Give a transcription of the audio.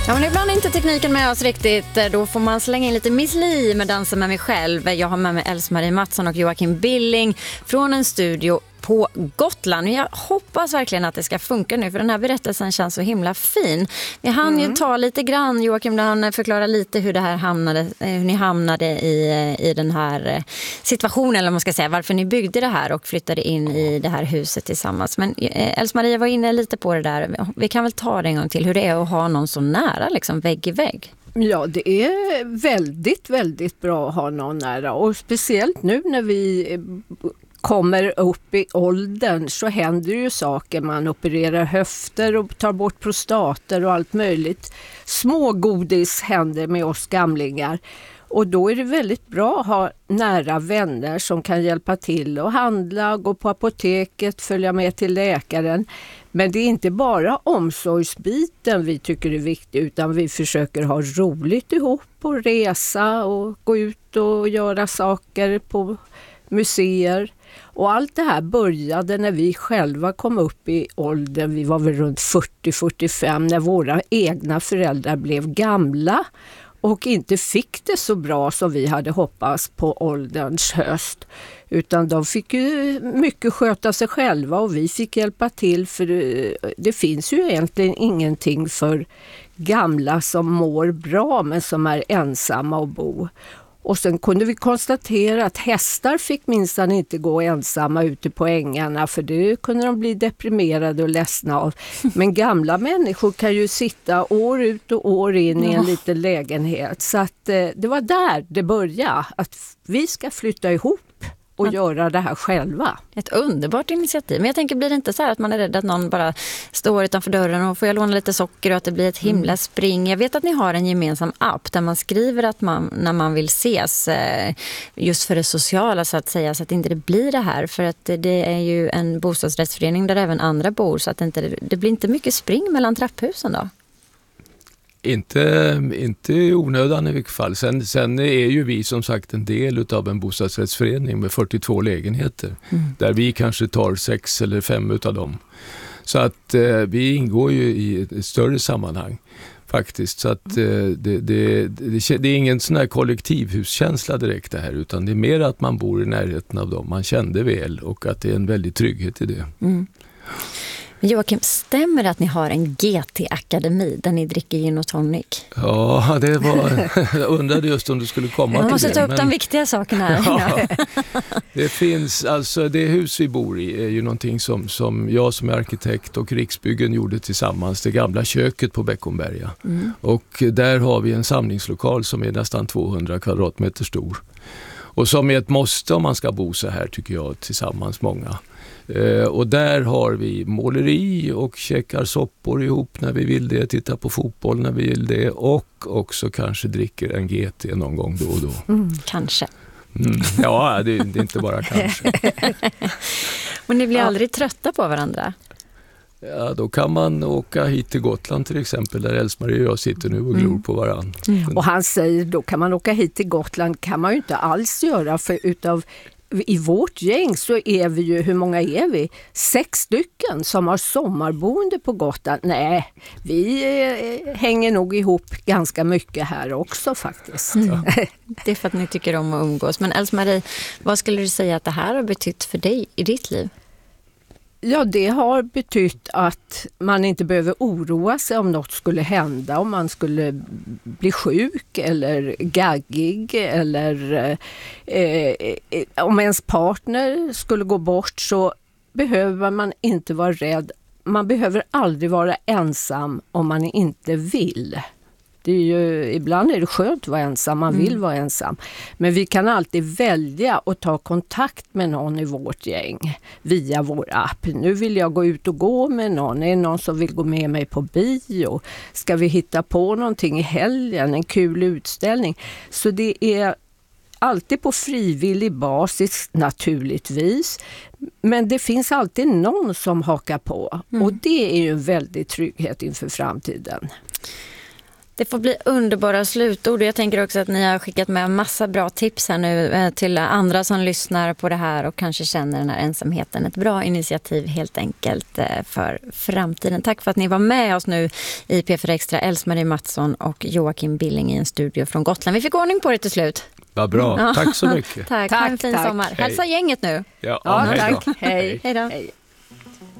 Ja, men ibland är inte tekniken med oss riktigt. Då får man slänga in lite Miss Li med Dansa med mig själv. Jag har med mig Else-Marie Mattsson och Joakim Billing från en studio på Gotland. Jag hoppas verkligen att det ska funka nu, för den här berättelsen känns så himla fin. Vi hann ju ta lite grann, Joakim, där han förklarar lite hur det här hur ni hamnade i den här situationen, eller man ska säga, varför ni byggde det här och flyttade in i det här huset tillsammans. Men Else-Marie var inne lite på det där. Vi kan väl ta det en gång till, hur det är att ha någon så nära, liksom vägg i vägg. Ja, det är väldigt, väldigt bra att ha någon nära, och speciellt nu när vi kommer upp i åldern så händer ju saker. Man opererar höfter och tar bort prostater och allt möjligt. Små godis händer med oss gamlingar. Och då är det väldigt bra att ha nära vänner som kan hjälpa till att handla, gå på apoteket, följa med till läkaren. Men det är inte bara omsorgsbiten vi tycker är viktig, utan vi försöker ha roligt ihop och resa och gå ut och göra saker på museer. Och allt det här började när vi själva kom upp i åldern. Vi var väl runt 40-45 när våra egna föräldrar blev gamla och inte fick det så bra som vi hade hoppats på ålderns höst. Utan de fick ju mycket sköta sig själva och vi fick hjälpa till, för det finns ju egentligen ingenting för gamla som mår bra men som är ensamma och bo. Och sen kunde vi konstatera att hästar fick minsann inte gå ensamma ute på ängarna, för det kunde de bli deprimerade och ledsna av. Men gamla människor kan ju sitta år ut och år in i en liten lägenhet. Så att det var där det började, att vi ska flytta ihop och göra det här själva. Ett underbart initiativ. Men jag tänker, blir det inte så här att man är rädd att någon bara står utanför dörren och får jag låna lite socker och att det blir ett himla spring? Jag vet att ni har en gemensam app där man skriver att när man vill ses, just för det sociala så att säga, så att inte det blir det här. För att det är ju en bostadsrättsförening där även andra bor, så att det blir inte mycket spring mellan trapphusen då. Inte i onödan i vilket fall. Sen är ju vi som sagt en del av en bostadsrättsförening med 42 lägenheter. Där vi kanske tar 6 eller 5 utav dem. Så att vi ingår ju i ett större sammanhang faktiskt. Så att det är ingen sån här kollektivhuskänsla direkt det här, utan det är mer att man bor i närheten av dem man kände väl, och att det är en väldig trygghet i det. Joakim, stämmer det att ni har en GT-akademi där ni dricker gin och tonic? Ja, jag undrade just om du skulle komma till det. Man måste ta upp de viktiga sakerna här. Ja, det finns, alltså det hus vi bor i är ju någonting som jag som är arkitekt och Riksbyggen gjorde tillsammans, det gamla köket på Beckomberga. Och där har vi en samlingslokal som är nästan 200 kvadratmeter stor. Och som är ett måste om man ska bo så här, tycker jag, tillsammans många. Och där har vi måleri och käkar soppor ihop när vi vill det, tittar på fotboll när vi vill det, och också kanske dricker en GT någon gång då och då. Kanske. Ja, det är inte bara kanske. Men ni blir aldrig trötta på varandra? Ja, då kan man åka hit till Gotland till exempel, där Else-Marie och jag sitter nu och glor på varandra. Och han säger, då kan man åka hit till Gotland, kan man ju inte alls göra, för i vårt gäng så är vi ju, hur många är vi? 6 stycken som har sommarboende på Gotland. Nej, vi hänger nog ihop ganska mycket här också faktiskt. Det är för att ni tycker om att umgås. Men Else-Marie, vad skulle du säga att det här har betytt för dig i ditt liv? Ja, det har betytt att man inte behöver oroa sig om något skulle hända, om man skulle bli sjuk eller gaggig, eller om ens partner skulle gå bort, så behöver man inte vara rädd. Man behöver aldrig vara ensam om man inte vill. Det är ju, ibland är det skönt att vara ensam, man vill vara ensam. Men vi kan alltid välja att ta kontakt med någon i vårt gäng via vår app. Nu vill jag gå ut och gå med någon. Är det någon som vill gå med mig på bio? Ska vi hitta på någonting i helgen? En kul utställning? Så det är alltid på frivillig basis naturligtvis. Men det finns alltid någon som hakar på. Och det är ju en väldig trygghet inför framtiden. Det får bli underbara slutord. Jag tänker också att ni har skickat med massa bra tips här nu till andra som lyssnar på det här och kanske känner den här ensamheten. Ett bra initiativ helt enkelt för framtiden. Tack för att ni var med oss nu i P4 Extra, Else-Marie Mattsson och Joakim Billing i en studio från Gotland. Vi fick ordning på det till slut. Vad bra, tack så mycket. Tack, ha en fin sommar. Hälsa gänget nu. Ja, tack. Hej då. Hej. Hej då. Hej.